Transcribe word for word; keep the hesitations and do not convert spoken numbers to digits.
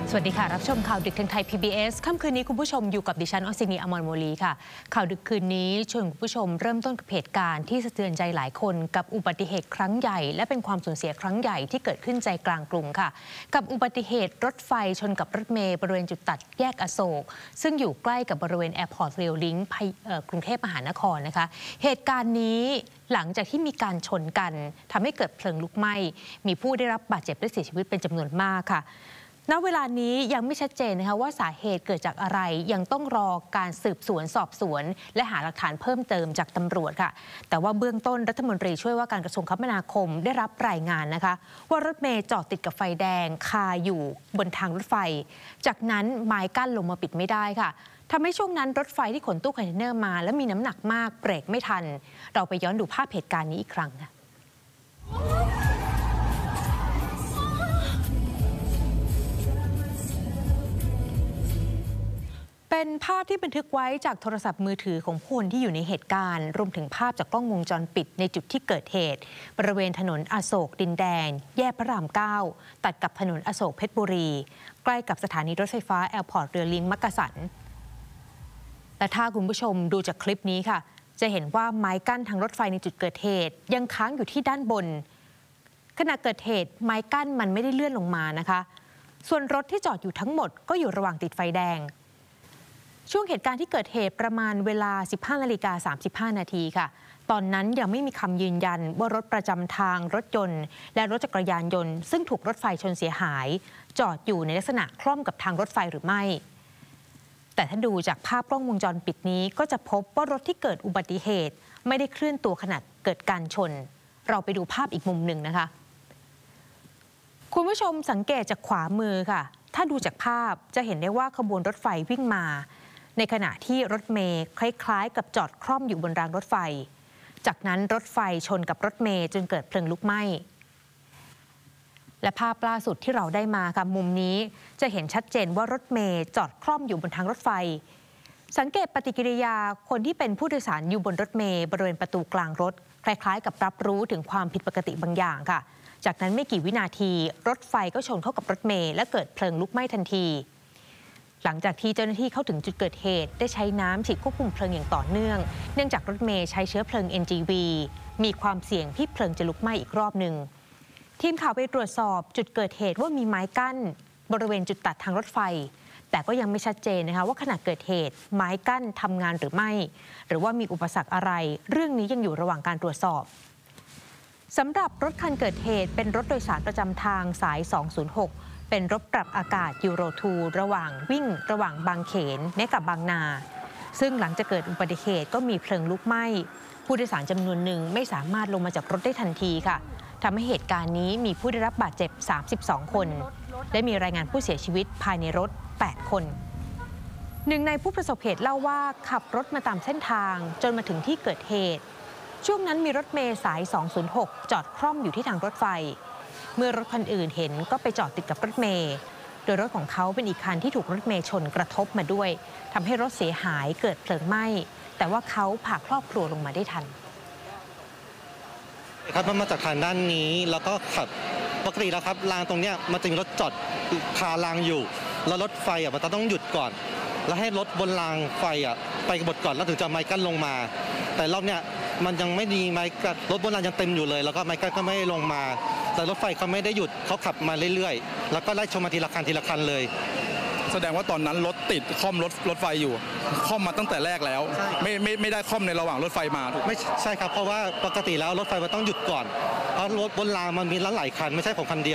สวัสดีค่ะรับชมข่าวดึกทางไทย พี บี เอส ค่ำคืนนี้คุณผู้ชมอยู่กับดิฉันอสินีอมรโมลีค่ะข่าวดึกคืนนี้ชวนคุณผู้ชมเริ่มต้นกับเหตุการณ์ที่สะเทือนใจหลายคนกับอุบัติเหตุครั้งใหญ่และเป็นความสูญเสียครั้งใหญ่ที่เกิดขึ้นใจกลางกรุงค่ะกับอุบัติเหตุรถไฟชนกับรถเมล์บริเวณจุดตัดแยกอโศกซึ่งอยู่ใกล้กับบริเวณแอร์พอร์ตเรลลิงก์กรุงเทพมหานครนะคะเหตุการณ์นี้หลังจากที่มีการชนกันทำให้เกิดเพลิงลุกไหม้มีผู้ได้รับบาดเจ็บและเสียชีวิตเป็นจำนวนมากค่ะณเวลานี้ยังไม่ชัดเจนนะคะว่าสาเหตุเกิดจากอะไรยังต้องรอการสืบสวนสอบสวนและหาหลักฐานเพิ่มเติมจากตำรวจค่ะแต่ว่าเบื้องต้นรัฐมนตรีช่วยว่าการกระทรวงคมนาคมได้รับรายงานนะคะว่ารถเมล์จอดติดกับไฟแดงคาอยู่บนทางรถไฟจากนั้นไม้กั้นลงมาปิดไม่ได้ค่ะทำให้ช่วงนั้นรถไฟที่ขนตู้คอนเทนเนอร์มาและมีน้ำหนักมากเบรกไม่ทันเราไปย้อนดูภาพเหตุการณ์นี้อีกครั้งค่ะเป็นภาพที่บันทึกไว้จากโทรศัพท์มือถือของผู้คนที่อยู่ในเหตุการณ์รวมถึงภาพจากกล้องวงจรปิดในจุดที่เกิดเหตุบริเวณถนนอโศกดินแดงแยกพระรามเก้าตัดกับถนนอโศกเพชรบุรีใกล้กับสถานีรถไฟฟ้าแอร์พอร์ตเรลลิงก์มักกะสันและถ้าคุณผู้ชมดูจากคลิปนี้ค่ะจะเห็นว่าไม้กั้นทางรถไฟในจุดเกิดเหตุยังค้างอยู่ที่ด้านบนขณะเกิดเหตุไม้กั้นมันไม่ได้เลื่อนลงมานะคะส่วนรถที่จอดอยู่ทั้งหมดก็อยู่ระหว่างติดไฟแดงช่วงเหตุการณ์ที่เกิดเหตุประมาณเวลา สิบห้านาฬิกาสามสิบห้านาทีค่ะตอนนั้นยังไม่มีคำยืนยันว่ารถประจำทางรถยนต์และรถจักรยานยนต์ซึ่งถูกรถไฟชนเสียหายจอดอยู่ในลักษณะคล่อมกับทางรถไฟหรือไม่แต่ถ้าดูจากภาพกล้องวงจรปิดนี้ก็จะพบว่ารถที่เกิดอุบัติเหตุไม่ได้เคลื่อนตัวขณะเกิดการชนเราไปดูภาพอีกมุมหนึ่งนะคะคุณผู้ชมสังเกตจากขวามือค่ะถ้าดูจากภาพจะเห็นได้ว่าขบวนรถไฟวิ่งมาในขณะที่รถเมล์คล้ายๆกับจอดคล่อมอยู่บนรางรถไฟจากนั้นรถไฟชนกับรถเมล์จนเกิดเพลิงลุกไหม้และภาพล่าสุดที่เราได้มาค่ะมุมนี้จะเห็นชัดเจนว่ารถเมล์จอดคล่อมอยู่บนทางรถไฟสังเกตปฏิกิริยาคนที่เป็นผู้โดยสารอยู่บนรถเมล์บริเวณประตูกลางรถคล้ายๆกับรับรู้ถึงความผิดปกติบางอย่างค่ะจากนั้นไม่กี่วินาทีรถไฟก็ชนเข้ากับรถเมล์และเกิดเพลิงลุกไหม้ทันทีหลังจากที่เจ้าหน้าที่เข้าถึงจุดเกิดเหตุได้ใช้น้ำฉีดควบคุมเพลิงอย่างต่อเนื่องเนื่องจากรถเมล์ใช้เชื้อเพลิง เอ็น จี วี มีความเสี่ยงที่เพลิงจะลุกไหม้อีกรอบหนึ่งทีมข่าวไปตรวจสอบจุดเกิดเหตุว่ามีไม้กั้นบริเวณจุดตัดทางรถไฟแต่ก็ยังไม่ชัดเจนนะคะว่าขณะเกิดเหตุไม้กั้นทำงานหรือไม่หรือว่ามีอุปสรรคอะไรเรื่องนี้ยังอยู่ระหว่างการตรวจสอบสำหรับรถคันเกิดเหตุเป็นรถโดยสารประจำทางสายสองศูนย์หกเป็นรถปรับอากาศยูโรทูระหว่างวิ่งระหว่างบางเขนเนกับบางนาซึ่งหลังจากเกิดอุบัติเหตุก็มีเพลิงลุกไหม้ผู้โดยสารจำนวนหนึ่งไม่สามารถลงมาจากรถได้ทันทีค่ะทำให้เหตุการณ์นี้มีผู้ได้รับบาดเจ็บสามสิบสองคนและมีรายงานผู้เสียชีวิตภายในรถแปดคนหนึ่งในผู้ประสบเหตุเล่าว่าขับรถมาตามเส้นทางจนมาถึงที่เกิดเหตุช่วงนั้นมีรถเมล์สายสองศูนย์หกจอดคล่อมอยู่ที่ทางรถไฟเมื่อรถคันอื่นเห็นก็ไปจอดติดกับรถเมล์โดยรถของเขาเป็นอีกคันที่ถูกรถเมล์ชนกระทบมาด้วยทำให้รถเสียหายเกิดเพลิงไหม้แต่ว่าเขาพาครอบครัวลงมาได้ทันครับมันมาจากทางด้านนี้แล้วก็ขับปกติแล้วครับรางตรงเนี้ยมันจะมีรถจอดคารางอยู่แล้วรถไฟอ่ะมันต้องหยุดก่อนแล้วให้รถบนรางไฟอ่ะไปบดก่อนแล้วถึงจะไม้กั้นลงมาแต่รอบเนี้ยมันยังไม่มีไม้กั้นรถบนรางยังเต็มอยู่เลยแล้วก็ไม้กั้นก็ไม่ลงมาแต่รถไฟเขาไม่ได้หยุดเขาขับมาเรื่อยๆแล้วก็ไล่ชนมาทีละคันทีละคันเลยแสดงว่าตอนนั้นรถติดค่อมรถรถไฟอยู่ค่อมมาตั้งแต่แรกแล้วไม่ไม่ไม่ได้ค่อมในระหว่างรถไฟมาถูกไม่ใช่ครับเพราะว่าปกติแล้วรถไฟมันต้องหยุดก่อนเพราะรถบนรางมันมีหลายคันไม่ใช่ของคันเดียว